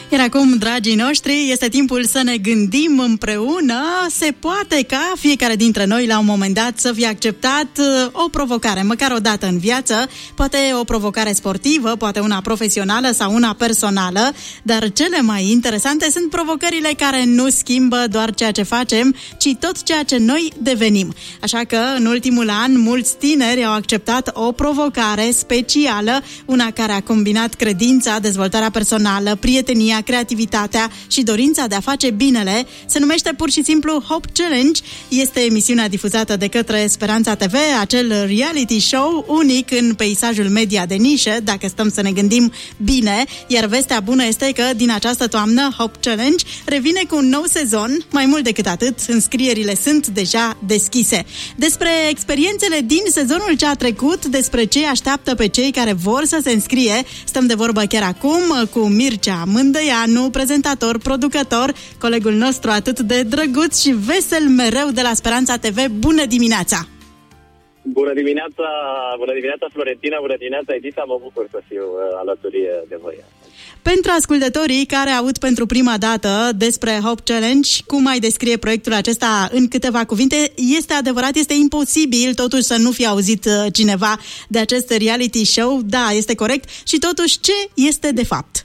Iar acum, dragii noștri, este timpul să ne gândim împreună. Se poate ca fiecare dintre noi la un moment dat să fie acceptat o provocare, măcar o dată în viață, poate o provocare sportivă, poate una profesională sau una personală, dar cele mai interesante sunt provocările care nu schimbă doar ceea ce facem, ci tot ceea ce noi devenim. Așa că, în ultimul an, mulți tineri au acceptat o provocare specială, una care a combinat credința, dezvoltarea personală, prietenia, creativitatea și dorința de a face binele. Se numește pur și simplu Hope Challenge. Este emisiunea difuzată de către Speranța TV, acel reality show unic în peisajul media de nișă, dacă stăm să ne gândim bine. Iar vestea bună este că din această toamnă Hope Challenge revine cu un nou sezon. Mai mult decât atât, înscrierile sunt deja deschise. Despre experiențele din sezonul ce a trecut, despre ce așteaptă pe cei care vor să se înscrie, stăm de vorbă chiar acum cu Mircea Mândăianu, prezentator, producător, colegul nostru atât de drăguț și vesel mereu de la Speranța TV. Bună dimineața! Bună dimineața, Florentina, bună dimineața, Edita, mă bucur să fiu alături de voi. Pentru ascultătorii care aud pentru prima dată despre Hope Challenge, cum ai descrie proiectul acesta în câteva cuvinte? Este adevărat, este imposibil totuși să nu fie auzit cineva de acest reality show. Da, este corect. Și totuși, ce este de fapt?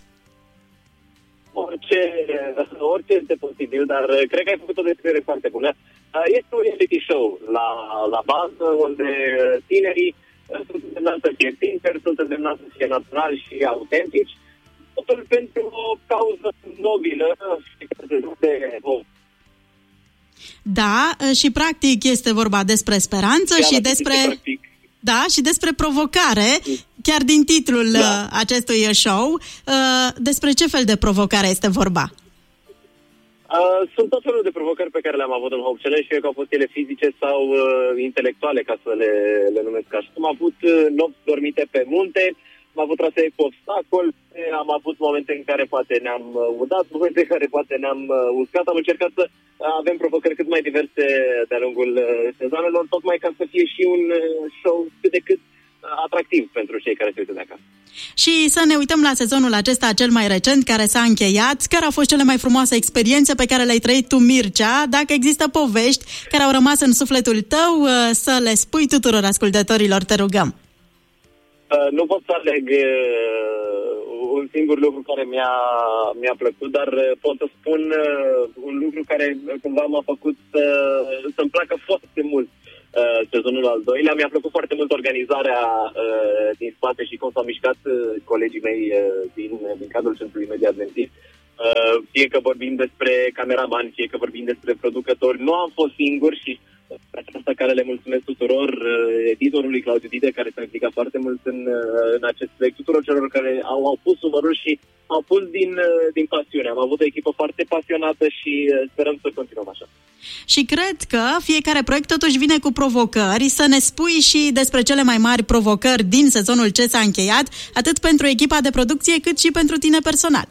Orice este posibil, dar cred că ai făcut o descriere foarte bună. Este un reality show la bază, unde tinerii sunt îndemnați să fie sinceri, sunt îndemnați să fie naționali și autentici, totul pentru o cauză nobilă și de om. Da, și practic este vorba despre speranță și despre... Da, și despre provocare, chiar din titlul acestui show. Despre ce fel de provocare este vorba? Sunt tot felul de provocări pe care le-am avut în Hope Challenge, fie că au fost ele fizice sau intelectuale, ca să le numesc așa. Am avut nopți dormite pe munte, am avut trasee cu obstacole, am avut momente în care poate ne-am udat, momente în care poate ne-am uscat. Am încercat să avem provocări cât mai diverse de-a lungul sezoanelor, tocmai ca să fie și un show cât de cât atractiv pentru cei care se uită de acasă. Și să ne uităm la sezonul acesta cel mai recent care s-a încheiat. Care au fost cele mai frumoase experiențe pe care le-ai trăit tu, Mircea? Dacă există povești care au rămas în sufletul tău, să le spui tuturor ascultătorilor, te rugăm. Nu pot să aleg un singur lucru care mi-a plăcut, dar pot să spun un lucru care cumva m-a făcut să-mi placă foarte mult sezonul al doilea. Mi-a plăcut foarte mult organizarea din spate și cum s-au mișcat colegii mei din cadrul Centrului Media Adventist. Fie că vorbim despre cameraman, fie că vorbim despre producători, nu am fost singur și aceasta care le mulțumesc tuturor, editorului Claudiu Dide, care s-a implicat foarte mult în acest proiect, tuturor celor care au pus umărul și au pus din pasiune. Am avut o echipă foarte pasionată și sperăm să continuăm așa. Și cred că fiecare proiect totuși vine cu provocări. Să ne spui și despre cele mai mari provocări din sezonul ce s-a încheiat, atât pentru echipa de producție, cât și pentru tine personal.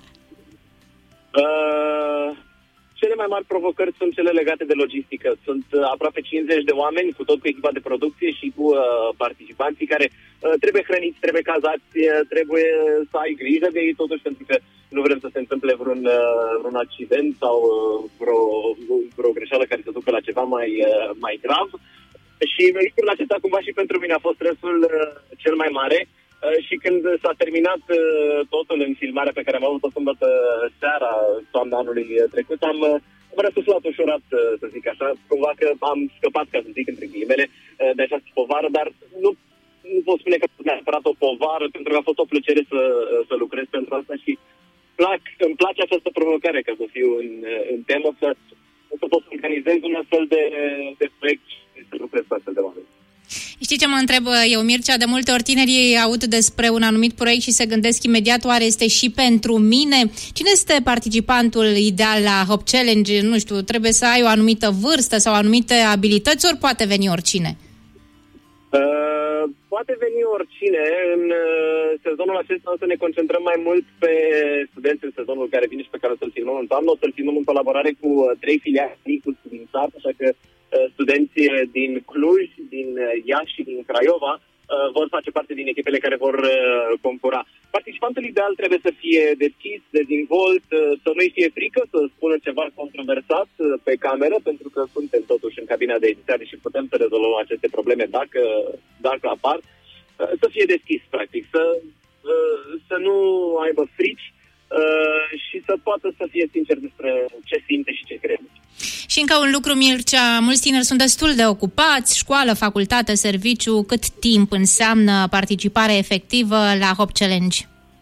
Cele mai mari provocări sunt cele legate de logistică. Sunt aproape 50 de oameni, cu tot cu echipa de producție și cu participanții care trebuie hrăniți, trebuie cazați, trebuie să ai grijă de ei totuși, pentru că nu vrem să se întâmple vreun accident sau vreo greșeală care să ducă la ceva mai grav. Și lucrul acesta cumva și pentru mine a fost stresul cel mai mare. Și când s-a terminat totul în filmarea pe care am avut-o sâmbătă seara, toamna anului trecut, am răsuflat ușurat, să zic așa, cumva că am scăpat, ca să zic, între ghilimele, de această povară, dar nu pot spune că a neapărat o povară, pentru că a fost o plăcere să lucrez pentru asta și îmi place această provocare, ca să fiu în temă, să pot să organizez un astfel de proiect și să lucrez cu astfel de oameni. Știi ce mă întreb eu, Mircea? De multe ori tinerii aud despre un anumit proiect și se gândesc imediat, oare este și pentru mine? Cine este participantul ideal la Hope Challenge? Nu știu, trebuie să ai o anumită vârstă sau anumite abilități, ori poate veni oricine? Poate veni oricine. În sezonul acesta o să ne concentrăm mai mult pe studenți în sezonul care vine și pe care o să-l filmăm în toamnă. O să-l filmăm în colaborare cu 3 filiale din țară, așa că studenții din Cluj, din Iași și din Craiova vor face parte din echipele care vor concura. Participantul ideal trebuie să fie deschis, dezvolt, să nu-i fie frică, să spună ceva controversat pe cameră, pentru că suntem totuși în cabina de editare și putem să rezolvăm aceste probleme dacă apar. Să fie deschis, practic, să nu aibă frici și să poată să fie sincer despre ce simte și ce crede. Și încă un lucru, Mircea, mulți tineri sunt destul de ocupați, școală, facultate, serviciu. Cât timp înseamnă participare efectivă la Hop Challenge?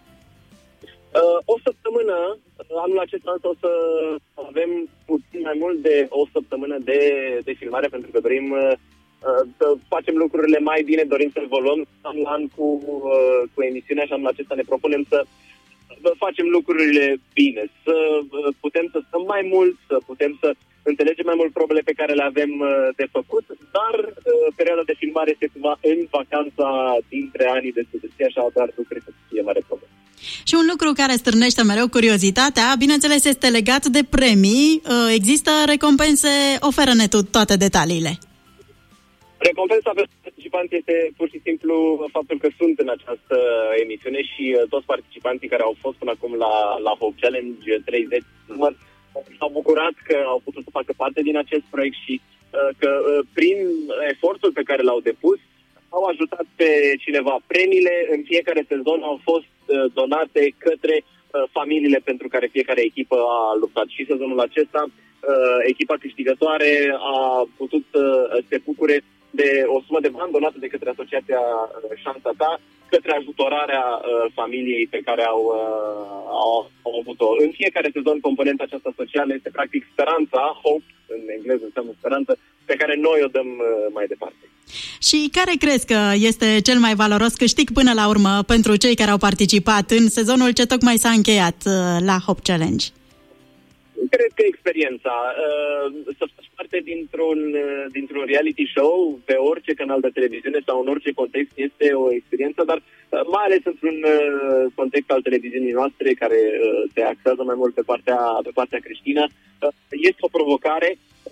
O săptămână. Anul acesta o să avem puțin mai mult de o săptămână de filmare, pentru că dorim să facem lucrurile mai bine, dorim să evoluăm an cu emisiunea și anul acesta ne propunem să facem lucrurile bine, să putem să stăm mai mult, să putem să înțelegem mai mult probele pe care le avem de făcut, dar perioada de filmare este cumva în vacanța dintre anii de studenție, așadar nu cred că fie mare problemă. Și un lucru care stârnește mereu curiozitatea, bineînțeles, este legat de premii. Există recompense, oferă-ne tu toate detaliile. Recompensa pentru participanți este pur și simplu faptul că sunt în această emisiune și toți participanții care au fost până acum la Hop Challenge 30 s-au bucurat că au putut să facă parte din acest proiect și că prin efortul pe care l-au depus au ajutat pe cineva. Premiile în fiecare sezon au fost donate către familiile pentru care fiecare echipă a luptat. Și sezonul acesta echipa câștigătoare a putut să se bucure de o sumă de bani donată de către asociația Șansa Ta către ajutorarea familiei pe care au avut-o. În fiecare sezon, componenta aceasta socială este practic speranța, hope, în engleză înseamnă speranță, pe care noi o dăm mai departe. Și care crezi că este cel mai valoros câștig până la urmă pentru cei care au participat în sezonul ce tocmai s-a încheiat la Hop Challenge? Cred că experiența. Să faci parte dintr-un reality show pe orice canal de televiziune sau în orice context este o experiență, dar mai ales într-un context al televiziunii noastre care se axează mai mult pe partea creștină, este o provocare.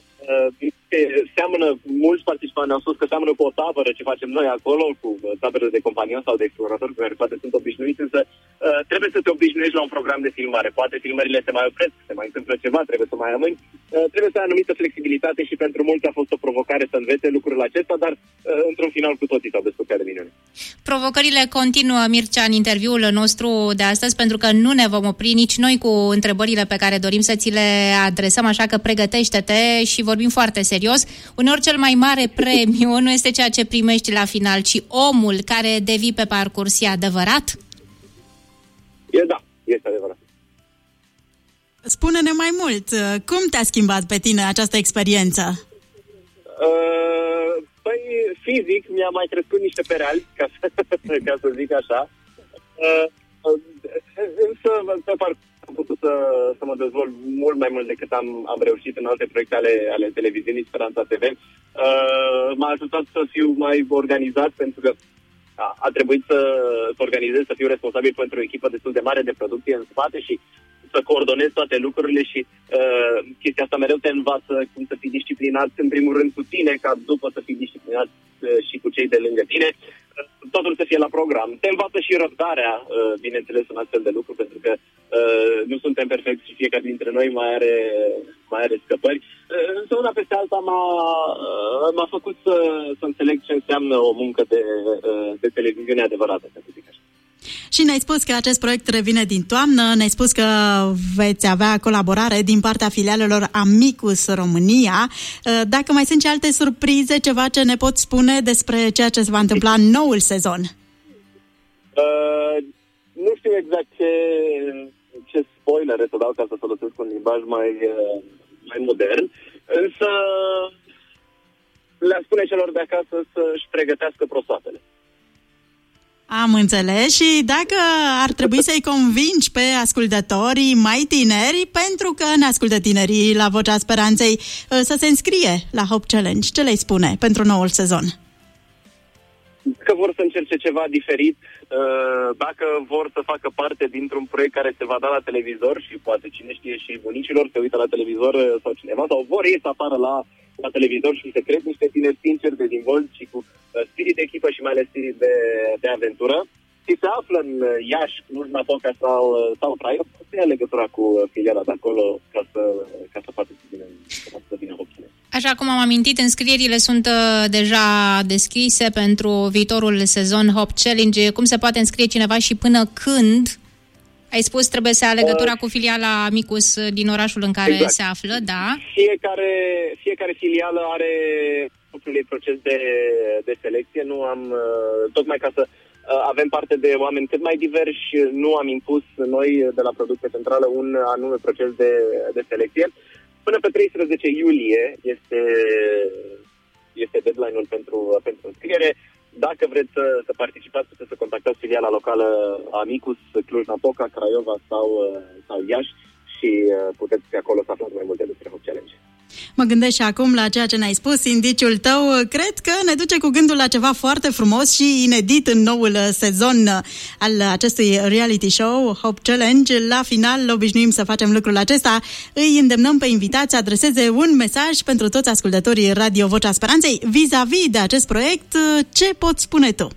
Seamănă, mulți participanți au spus că seamănă cu o tabără ce facem noi acolo, cu tabără de companion sau de exploratori cu care poate sunt obișnuiți, însă trebuie să te obișnuiești la un program de filmare. Poate filmările se mai opresc, se mai întâmplă ceva, trebuie să mai amâni. Trebuie să ai anumită flexibilitate și pentru mulți a fost o provocare să învețe lucrul acesta, dar într-un final cu toții s-au descurcat de minune. Provocările continuă, Mircea, în interviul nostru de astăzi, pentru că nu ne vom opri nici noi cu întrebările pe care dorim să ți le adresăm, așa că pregătește-te și vorbim foarte serios. Uneori cel mai mare premiu nu este ceea ce primești la final, ci omul care devii pe parcurs. E adevărat? Da, este adevărat. Spune-ne mai mult. Cum te-a schimbat pe tine această experiență? Păi, fizic mi-a mai crescut niște pereali, ca să zic așa. Însă, pe parcurs am putut să mă dezvolt mult mai mult decât am reușit în alte proiecte ale televiziunii Speranța TV. M-a ajutat să fiu mai organizat, pentru că a trebuit să organizez, să fiu responsabil pentru o echipă destul de mare de producție în spate și să coordonez toate lucrurile și chestia asta mereu te învață cum să fii disciplinat, în primul rând cu tine, ca după să fii disciplinat și cu cei de lângă tine. Totul să fie la program. Te învață și răbdarea, bineînțeles, un astfel de lucru, pentru că nu suntem perfecți și fiecare dintre noi mai are scăpări. Însă una peste alta m-a făcut să înțeleg ce înseamnă o muncă de televiziune adevărată, să zic așa. Și ne-ai spus că acest proiect revine din toamnă, ne-ai spus că veți avea colaborare din partea filialelor Amicus România. Dacă mai sunt și alte surprize, ceva ce ne poți spune despre ceea ce se va întâmpla în noul sezon? Nu știu exact ce spoilere să dau ca să folosesc un limbaj mai modern, însă le-aș spune celor de acasă să-și pregătească prosoapele. Am înțeles. Și dacă ar trebui să-i convingi pe ascultătorii mai tineri, pentru că ne ascultă tinerii la Vocea Speranței, să se înscrie la Hop Challenge, ce le-ai spune pentru noul sezon? că vor să încerce ceva diferit, dacă vor să facă parte dintr-un proiect care se va da la televizor și poate cine știe și bunicilor se uită la televizor sau cineva, sau vor ei să apară la televizor și să cred niște tineri sinceri, dezvolți și cu spirit de echipă și mai ales spirit de aventură, și se află în Iași, Cluj-Napoca sau Craiova, să ia legătura cu filiala de acolo ca să poată să vină opțiune. Așa cum am amintit, înscrierile sunt deja deschise pentru viitorul sezon Hop Challenge. Cum se poate înscrie cineva și până când? Ai spus trebuie să ia legătura cu filiala Amicus din orașul în care se află, da? Fiecare filială are propriul ei proces de selecție. Nu am, tocmai ca să avem parte de oameni cât mai diversi, nu am impus noi de la Producție Centrală un anume proces de selecție. Până pe 13 iulie este deadline-ul pentru înscriere. Dacă vreți să participați, puteți să contactați filiala locală Amicus, Cluj-Napoca, Craiova sau Iași și puteți fi acolo să aflați mai multe despre Hop Challenge. Mă gândesc și acum la ceea ce ne-ai spus, indiciul tău, cred că ne duce cu gândul la ceva foarte frumos și inedit în noul sezon al acestui reality show, Hop Challenge. La final obișnuim să facem lucrul acesta. Îi îndemnăm pe invitați să adreseze un mesaj pentru toți ascultătorii Radio Vocea Speranței vis-a-vis de acest proiect. Ce poți spune tu?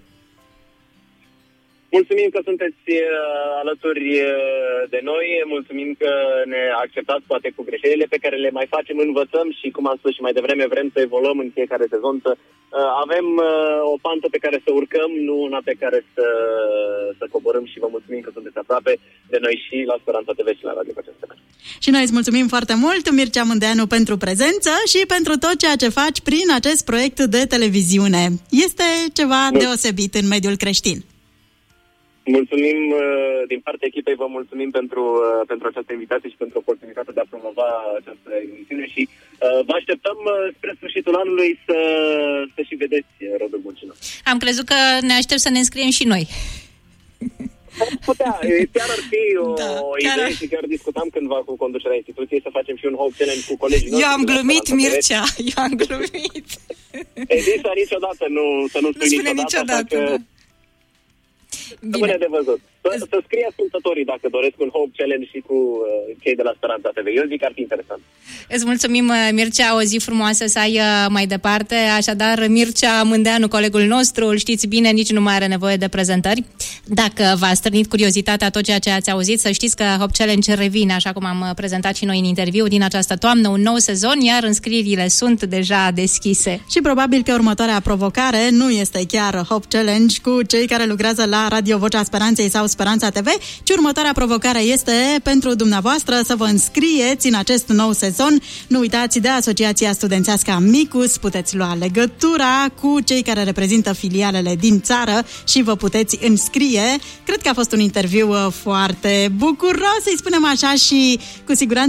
Mulțumim că sunteți alături de noi, mulțumim că ne acceptați poate cu greșelile pe care le mai facem, învățăm și, cum am spus și mai devreme, vrem să evoluăm în fiecare sezon, să avem o pantă pe care să urcăm, nu una pe care să coborâm, și vă mulțumim că sunteți aproape de noi și la Speranța TV și la Radio Vocea Speranței. Și noi îți mulțumim foarte mult, Mircea Mândeanu, pentru prezență și pentru tot ceea ce faci prin acest proiect de televiziune. Este ceva deosebit în mediul creștin. Mulțumim din partea echipei, vă mulțumim pentru această invitație și pentru oportunitatea de a promova această emisiune și vă așteptăm spre sfârșitul anului să și vedeți rodul muncii. Am crezut că ne aștept să ne înscriem și noi. Putea, chiar ar fi o idee și chiar discutam cândva cu conducerea instituției să facem și un Hop Challenge cu colegii noștri. Eu am glumit, Mircea, eu am glumit. Edisa niciodată, să nu spui niciodată. Rămâne de văzut. Să scrie ascultătorii dacă doresc un Hop Challenge și cu cei de la Speranța TV. Eu zic că ar fi interesant. Îți mulțumim, Mircea, o zi frumoasă să ai mai departe. Așadar, Mircea Mândeanu, colegul nostru, îl știți bine, nici nu mai are nevoie de prezentări. Dacă v-a strânit curiozitatea tot ceea ce ați auzit, să știți că Hop Challenge revine, așa cum am prezentat și noi în interviu, din această toamnă, un nou sezon, iar înscrierile sunt deja deschise. Și probabil că următoarea provocare nu este chiar Hop Challenge cu cei care lucrează la Radio Vocea Speranței sau Speranța TV, ci următoarea provocare este pentru dumneavoastră să vă înscrieți în acest nou sezon. Nu uitați de Asociația Studențească Amicus, puteți lua legătura cu cei care reprezintă filialele din țară și vă puteți înscrie. Cred că a fost un interviu foarte bucuros, să-i spunem așa, și cu siguranță